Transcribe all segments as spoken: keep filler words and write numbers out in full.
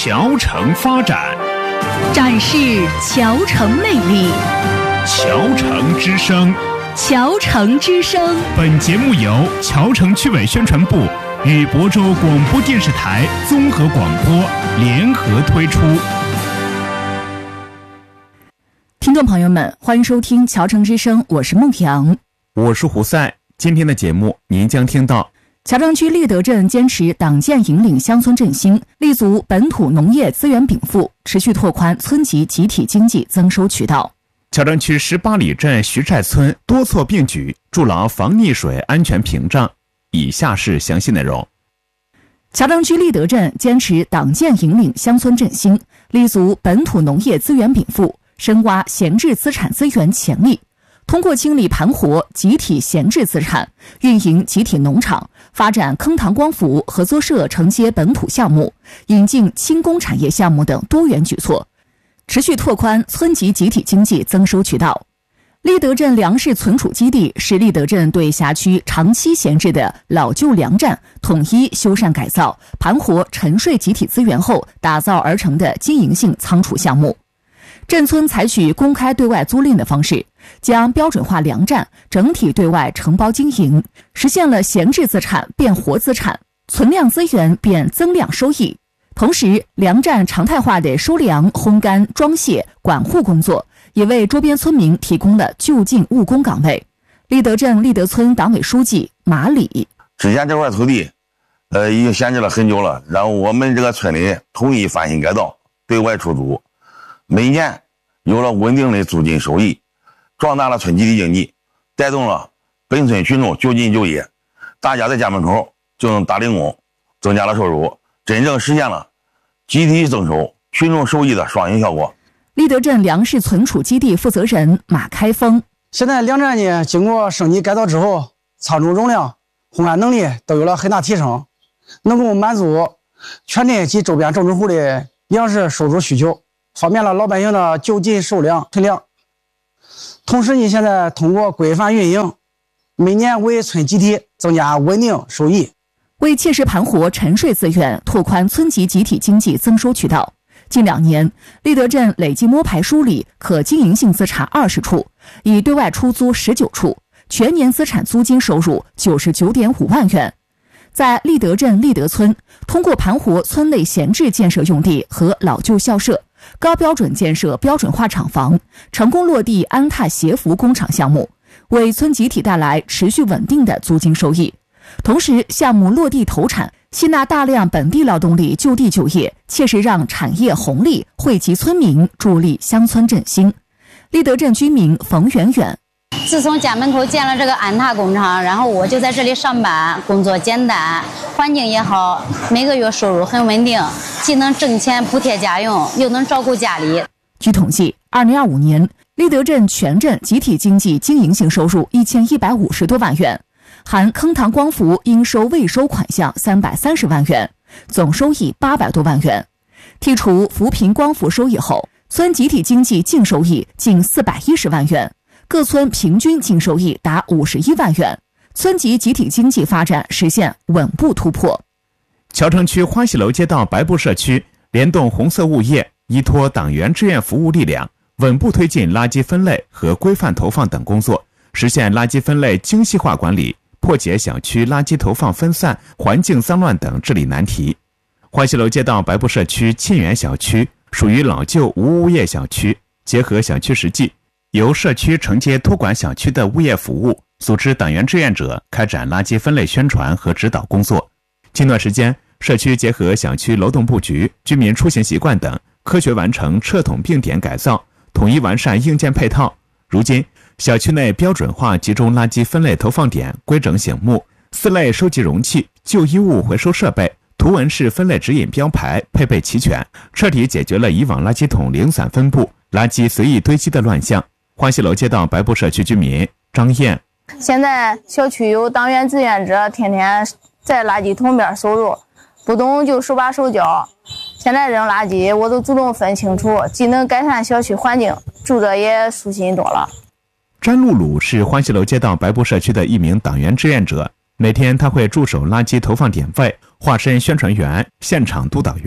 桥城发展， 展示桥城魅力。 桥城之声， 桥城之声。 本节目由桥城区委宣传部与亳州广播电视台综合广播联合推出。 听众朋友们，欢迎收听桥城之声，我是孟阳， 我是胡赛。今天的节目您将听到桥城区立德镇坚持党建引领乡村振兴，立足本土农业资源禀赋，持续拓宽村级集体经济增收渠道。 桥城区十八里镇徐寨村多措并举，筑牢防溺水安全屏障。以下是详细内容。 桥城区立德镇坚持党建引领乡村振兴，立足本土农业资源禀赋，深挖闲置资产资源潜力，通过清理盘活集体闲置资产，运营集体农场，发展坑塘光伏合作社承接本土项目，引进轻工产业项目等多元举措，持续拓宽村级集体经济增收渠道。立德镇粮食存储基地是立德镇对辖区长期闲置的老旧粮站统一修缮改造、盘活沉睡集体资源后打造而成的经营性仓储项目。镇村采取公开对外租赁的方式，将标准化粮站整体对外承包经营，实现了闲置资产变活资产，存量资源变增量收益。同时，粮站常态化的收粮、烘干、装卸、管护工作，也为周边村民提供了就近务工岗位。立德镇立德村党委书记马礼： 之前这块土地，呃，已经闲置了很久了，然后我们这个村里统一翻新改造，对外出租，每年有了稳定的租金收益，壮大了村集体经济，带动了本村群众就近就业，大家在家门口就能打零工，增加了收入，真正实现了集体增收、群众受益的双赢效果。 立德镇粮食存储基地负责人马开峰： 现在粮站呢，经过升级改造之后，仓储容量、烘干能力都有了很大提升，能够满足全镇及周边种植户的粮食收入需求，方便了老百姓的就近收粮囤粮。同时呢，现在通过规范运营，每年为村集体增加稳定收益， 为切实盘活沉睡资源，拓宽村级集体经济增收渠道。近两年，立德镇累计摸排梳理可经营性资产二十处，已对外出租十九处，全年资产租金收入九十九点五万元。在立德镇立德村，通过盘活村内闲置建设用地和老旧校舍，高标准建设标准化厂房，成功落地安踏鞋服工厂项目，为村集体带来持续稳定的租金收益。同时，项目落地投产，吸纳大量本地劳动力就地就业，切实让产业红利惠及村民，助力乡村振兴。立德镇居民冯远远： 自从家门口建了这个安踏工厂，然后我就在这里上班，工作简单，环境也好，每个月收入很稳定，既能挣钱补贴家用，又能照顾家里。 据统计，二零二五年立德镇全镇集体经济经营性收入一千一百五十多万元，含坑塘光伏应收未收款项三百三十万元，总收益八百多万元。剔除扶贫光伏收益后，村集体经济净收益近四百一十万元，各村平均净收益达五十一万元，村级集体经济发展实现稳步突破。 桥城区欢喜楼街道白布社区联动红色物业，依托党员志愿服务力量，稳步推进垃圾分类和规范投放等工作，实现垃圾分类精细化管理，破解小区垃圾投放分散、环境脏乱等治理难题。欢喜楼街道白布社区沁园小区属于老旧无物业小区，结合小区实际，由社区承接托管小区的物业服务，组织党员志愿者开展垃圾分类宣传和指导工作。近段时间，社区结合小区楼栋布局、居民出行习惯等，科学完成撤统并点改造，统一完善硬件配套。如今，小区内标准化集中垃圾分类投放点规整醒目，四类收集容器、旧衣物回收设备、图文式分类指引标牌配备齐全，彻底解决了以往垃圾桶零散分布、垃圾随意堆积的乱象。欢喜楼街道白布社区居民张燕： 现在小区有党员志愿者天天在垃圾桶边搜肉，不懂就手把手教。现在扔垃圾我都主动分清楚，既能改善小区环境，住着也舒心多了。 詹露露是欢喜楼街道白布社区的一名党员志愿者，每天他会驻守垃圾投放点位，化身宣传员、现场督导员，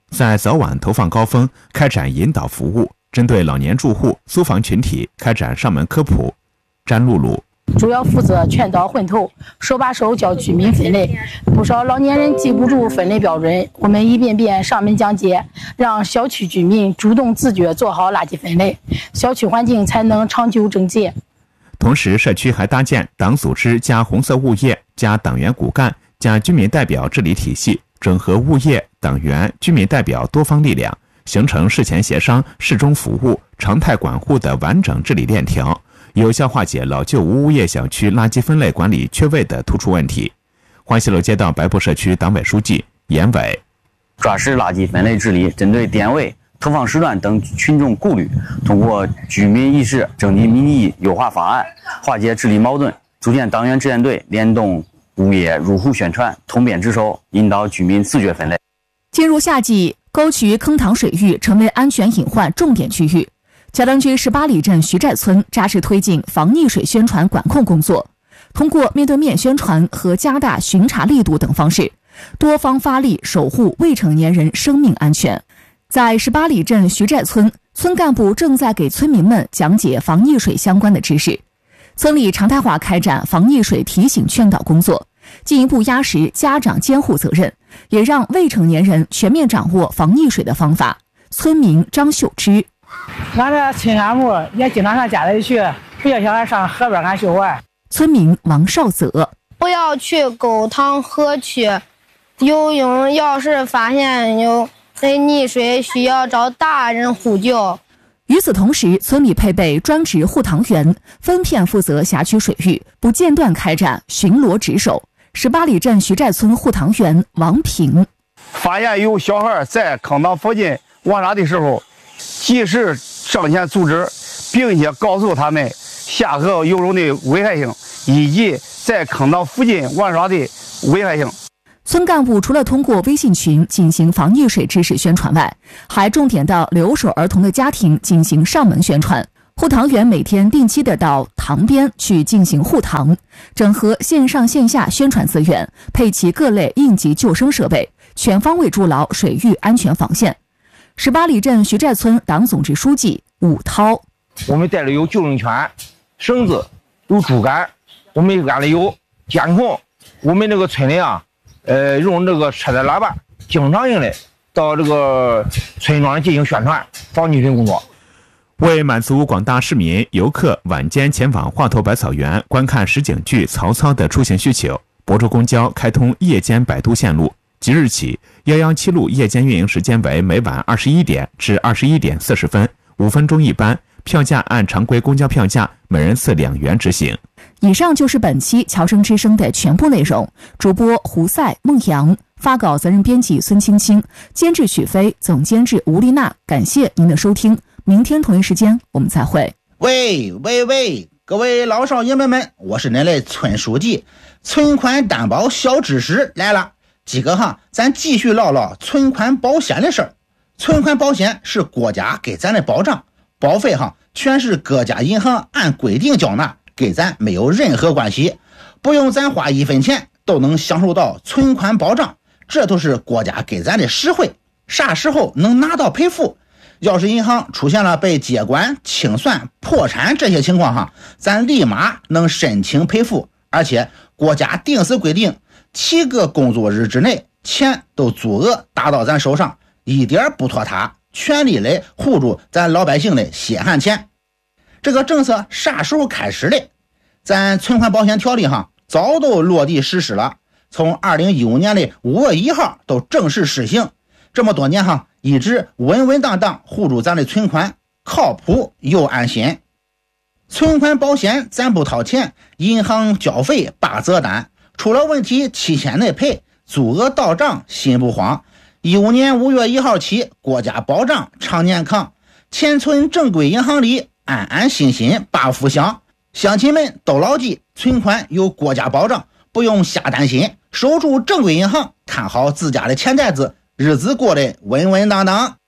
在早晚投放高峰开展引导服务，针对老年住户、租房群体开展上门科普。詹露露主要负责劝导混投，手把手教居民分类。不少老年人记不住分类标准，我们一遍遍上门讲解，让小区居民主动自觉做好垃圾分类，小区环境才能长久整洁。 同时，社区还搭建党组织加红色物业加党员骨干加居民代表治理体系，整合物业、党员、居民代表多方力量，形成事前协商、事中服务、常态管护的完整治理链条，有效化解老旧无物业小区垃圾分类管理缺位的突出问题。欢喜楼街道白布社区党委书记严伟抓实垃圾分类治理，针对点位、投放时段等群众顾虑，通过居民意识征集民意优化方案，化解治理矛盾，组建党员志愿队，联动物业入户宣传，统编值守，引导居民自觉分类。 进入夏季，沟渠坑塘水域成为安全隐患重点区域。桥东区十八里镇徐寨村扎实推进防溺水宣传管控工作，通过面对面宣传和加大巡查力度等方式，多方发力守护未成年人生命安全。在十八里镇徐寨村，村干部正在给村民们讲解防溺水相关的知识。村里常态化开展防溺水提醒劝导工作，进一步压实家长监护责任，也让未成年人全面掌握防溺水的方法。村民张秀芝： 俺这村干部也经常上家里去，不要小孩上河边俺去玩。 村民王少泽： 不要去沟塘河去游泳，要是发现有溺水，需要找大人呼救。 与此同时，村里配备专职护塘员，分片负责辖区水域，不间断开展巡逻值守。十八里镇徐寨村护塘员王平： 发现有小孩在坑塘附近玩耍的时候，及时上前阻止，并且告诉他们下河游泳的危害性以及在坑塘附近玩耍的危害性。 村干部除了通过微信群进行防溺水知识宣传外，还重点到留守儿童的家庭进行上门宣传。护塘员每天定期的到塘边去进行护塘，整合线上线下宣传资源，配齐各类应急救生设备，全方位筑牢水域安全防线。十八里镇徐寨村党总支书记武涛： 我们带了有救生圈、绳子、有竹竿，我们安了有监控。我们这个村里啊，呃，用这个车载喇叭，经常性的到这个村庄进行宣传防溺水工作。 为满足广大市民、游客晚间前往华佗百草园观看实景剧曹操的出行需求，亳州公交开通夜间摆渡线路。即日起，一一七路夜间运营时间为每晚二十一点至二十一点四十分，五分钟一班，票价按常规公交票价每人次两元执行。 以上就是本期侨生之声的全部内容。主播胡赛、孟阳，发稿责任编辑孙青青，监制许飞，总监制吴丽娜。感谢您的收听，明天同一时间我们再会。 喂喂喂，各位老少爷们们，我是您的村书记，存款担保小知识来了。今个哈，咱继续唠唠存款保险的事儿。存款保险是国家给咱的保障，保费哈全是各家银行按规定缴纳，给咱没有任何关系，不用咱花一分钱都能享受到存款保障，这都是国家给咱的实惠。啥时候能拿到赔付？要是银行出现了被接管、清算、破产这些情况哈，咱立马能申请赔付，而且国家定时规定七个工作日之内钱都足额打到咱手上，一点不拖沓，全力来护住咱老百姓的血汗钱。这个政策啥时候开始的？咱存款保险条例哈早都落地实施了，从二零一五年的五月一号都正式实行。这么多年哈，一直稳稳当当护住咱的存款，靠谱又安心。存款保险咱不掏钱，银行交费八折单，出了问题七天内赔，足额到账心不慌。一五年五月一号起，国家保障常年康，钱存正规银行里，安安心心把福享。乡亲们都牢记，存款有国家保障，不用瞎担心，守住正规银行，看好自家的钱袋子，日子过得稳稳当当。